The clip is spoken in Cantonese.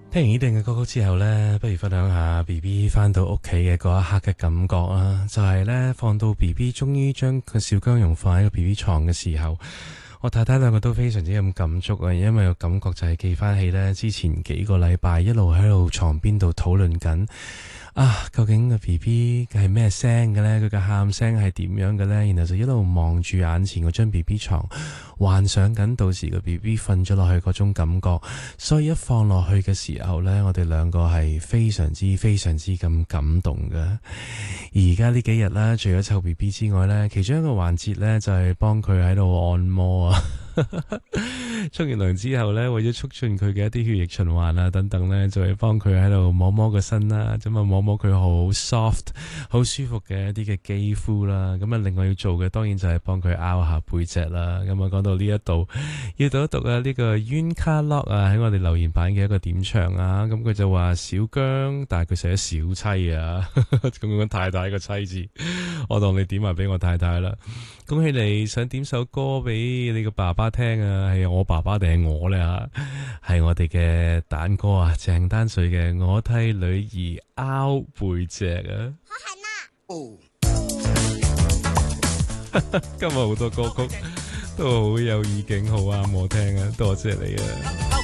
聽完呢段嘅歌曲之後呢，不如分享下 BB 翻到屋企嘅嗰一刻嘅感覺啦。就係呢，放到 BB 終於將個小姜蓉放喺個 BB 床嘅時候，我太太兩個都非常之咁感觸啊，因為個感覺就係記翻起呢，之前幾個禮拜一路喺度床邊度討論緊啊，究竟個 BB 係咩聲嘅呢？佢嘅喊聲係點樣嘅呢？然後就一路望住眼前嗰張 BB 床，幻想緊到時個 BB 瞓咗落去嗰種感覺。所以一放落去嘅時候呢，我哋兩個係非常之咁感動嘅。而家呢幾日啦，除咗湊 BB 之外呢，其中一個環節呢，就係幫佢喺度按摩啊。沖完涼之後呢，為咗促進佢嘅一啲血液循環啊等等呢，就係幫佢喺度摸摸個身啦，咁啊摸摸佢好 soft 好舒服嘅一啲嘅肌膚啦。咁啊另外要做嘅當然就係幫佢拗下背脊啦。咁啊講到呢一度要讀一讀啊，呢個 Yun Car Lock 啊喺我哋留言版嘅一個點唱啊，咁佢就話小姜，但係佢寫咗小妻啊，咁樣太太個妻字，我當你點埋俾我太太啦。恭喜你想點首歌俾你個爸爸聽啊，係我爸爸定係我呢？係我哋嘅蛋哥啊，鄭丹瑞嘅我替女兒拗背脊啊。今日好多歌曲都好有意境，好啱我聽啊，多謝你啊。